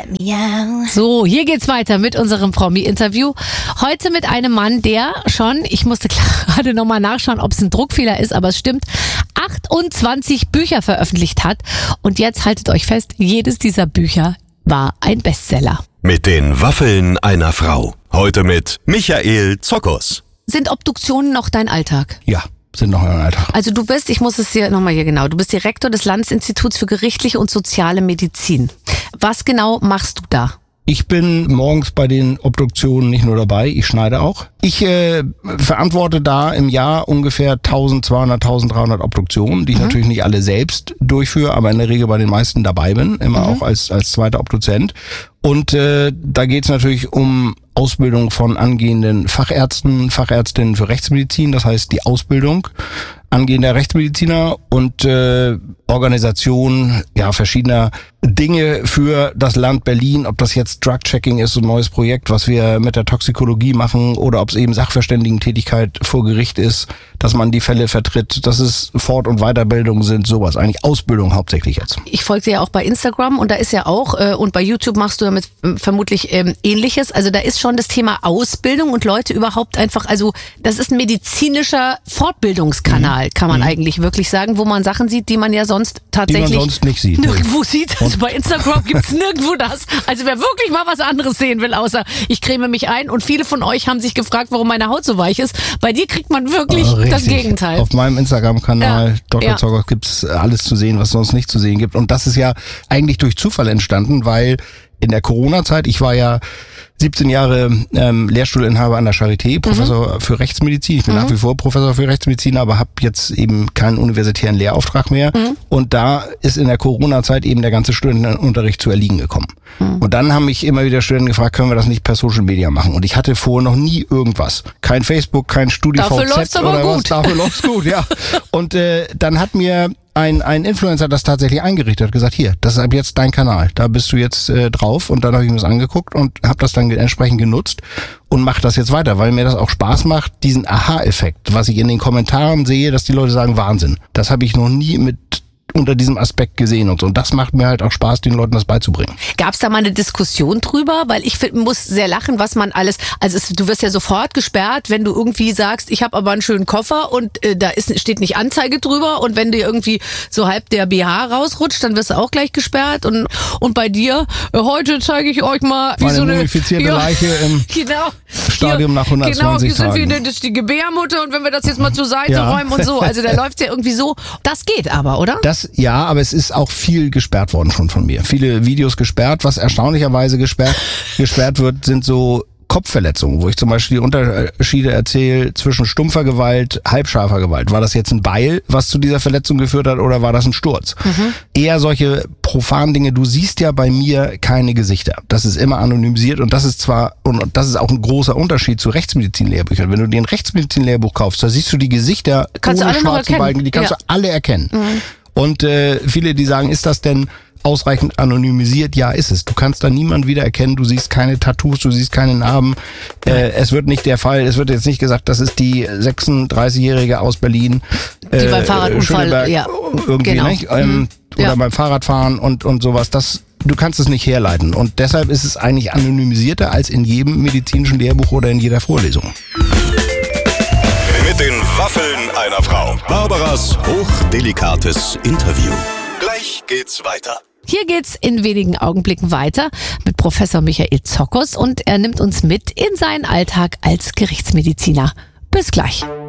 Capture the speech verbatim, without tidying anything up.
Miau. So, hier geht's weiter mit unserem Promi-Interview. Heute mit einem Mann, der schon, ich musste gerade nochmal nachschauen, ob es ein Druckfehler ist, aber es stimmt, achtundzwanzig Bücher veröffentlicht hat. Und jetzt haltet euch fest, jedes dieser Bücher war ein Bestseller. Mit den Waffeln einer Frau. Heute mit Michael Zokos. Sind Obduktionen noch dein Alltag? Ja, sind noch ein Alltag. Also du bist, ich muss es dir nochmal hier genau, du bist Direktor des Landesinstituts für gerichtliche und soziale Medizin. Was genau machst du da? Ich bin morgens bei den Obduktionen nicht nur dabei, ich schneide auch. Ich äh, verantworte da im Jahr ungefähr eintausendzweihundert, eintausenddreihundert Obduktionen, die ich mhm. natürlich nicht alle selbst durchführe, aber in der Regel bei den meisten dabei bin, immer mhm. auch als als zweiter Obduzent. Und äh, da geht es natürlich um Ausbildung von angehenden Fachärzten, Fachärztinnen für Rechtsmedizin, das heißt die Ausbildung angehender Rechtsmediziner und äh, Organisation ja verschiedener Dinge für das Land Berlin, ob das jetzt Drug-Checking ist, so ein neues Projekt, was wir mit der Toxikologie machen, oder ob es eben Sachverständigentätigkeit vor Gericht ist, dass man die Fälle vertritt, dass es Fort- und Weiterbildung sind, sowas, eigentlich Ausbildung hauptsächlich jetzt. Ich folge dir ja auch bei Instagram und da ist ja auch, äh, und bei YouTube machst du damit vermutlich ähm, Ähnliches, also da ist schon das Thema Ausbildung und Leute überhaupt einfach, also das ist ein medizinischer Fortbildungskanal, mhm. kann man mhm. eigentlich wirklich sagen, wo man Sachen sieht, die man ja sonst tatsächlich die man sonst nicht sieht. Nirgendwo nee. sieht. Also bei Instagram gibt's nirgendwo das. Also wer wirklich mal was anderes sehen will, außer ich creme mich ein, und viele von euch haben sich gefragt, warum meine Haut so weich ist. Bei dir kriegt man wirklich oh, das Gegenteil. Auf meinem Instagram-Kanal ja. Doktor Ja. Zokos gibt's alles zu sehen, was sonst nicht zu sehen gibt. Und das ist ja eigentlich durch Zufall entstanden, weil in der Corona-Zeit, ich war ja siebzehn Jahre ähm, Lehrstuhlinhaber an der Charité, Professor mhm. für Rechtsmedizin. Ich bin mhm. nach wie vor Professor für Rechtsmedizin, aber habe jetzt eben keinen universitären Lehrauftrag mehr. Mhm. Und da ist in der Corona-Zeit eben der ganze Studentenunterricht zu erliegen gekommen. Mhm. Und dann haben mich immer wieder Studenten gefragt, können wir das nicht per Social Media machen? Und ich hatte vorher noch nie irgendwas. Kein Facebook, kein StudiVZ Dafür läuft's aber oder gut. was. Dafür läuft's gut, ja. Und äh, dann hat mir Ein, ein Influencer hat das tatsächlich eingerichtet, hat gesagt, hier, das ist ab jetzt dein Kanal, da bist du jetzt äh, drauf. Und dann habe ich mir das angeguckt und habe das dann entsprechend genutzt und mache das jetzt weiter, weil mir das auch Spaß macht, diesen Aha-Effekt, was ich in den Kommentaren sehe, dass die Leute sagen, Wahnsinn. Das habe ich noch nie mit unter diesem Aspekt gesehen und so. Und das macht mir halt auch Spaß, den Leuten das beizubringen. Gab es da mal eine Diskussion drüber? Weil ich find, muss sehr lachen, was man alles, also es, du wirst ja sofort gesperrt, wenn du irgendwie sagst, ich habe aber einen schönen Koffer und äh, da ist, steht nicht Anzeige drüber, und wenn dir irgendwie so halb der B H rausrutscht, dann wirst du auch gleich gesperrt. Und und bei dir, äh, heute zeige ich euch mal, wie Meine so eine mumifizierte ja, Leiche im genau, Stadium hier, nach hundertzwanzig Genau, hier Tagen. sind wir, das ist die Gebärmutter, und wenn wir das jetzt mal zur Seite Ja. räumen und so, also da läuft's ja irgendwie so. Das geht aber, oder? Das, ja, aber es ist auch viel gesperrt worden schon von mir. Viele Videos gesperrt. Was erstaunlicherweise gesperrt, gesperrt wird, sind so Kopfverletzungen, wo ich zum Beispiel die Unterschiede erzähle zwischen stumpfer Gewalt, halbscharfer Gewalt. War das jetzt ein Beil, was zu dieser Verletzung geführt hat, oder war das ein Sturz? Mhm. Eher solche profanen Dinge. Du siehst ja bei mir keine Gesichter. Das ist immer anonymisiert, und das ist zwar, und das ist auch ein großer Unterschied zu Rechtsmedizin-Lehrbüchern. Wenn du dir ein Rechtsmedizin-Lehrbuch kaufst, da siehst du die Gesichter kannst ohne schwarzen Balken, die kannst ja. du alle erkennen. Mhm. Und äh, viele, die sagen, ist das denn ausreichend anonymisiert? Ja, ist es. Du kannst da niemanden wiedererkennen, du siehst keine Tattoos, du siehst keine Narben. Äh, es wird nicht der Fall, es wird jetzt nicht gesagt, das ist die sechsunddreißigjährige aus Berlin. Die äh, beim Fahrradunfall, ja. Irgendwie, Genau. nicht? Ähm, Mhm. Oder Ja. beim Fahrradfahren und, und sowas. Das, du kannst es nicht herleiten. Und deshalb ist es eigentlich anonymisierter als in jedem medizinischen Lehrbuch oder in jeder Vorlesung. Mit den Waffeln einer Frau. Barbaras hochdelikates Interview. Gleich geht's weiter. Hier geht's in wenigen Augenblicken weiter mit Professor Michael Zokos, und er nimmt uns mit in seinen Alltag als Gerichtsmediziner. Bis gleich.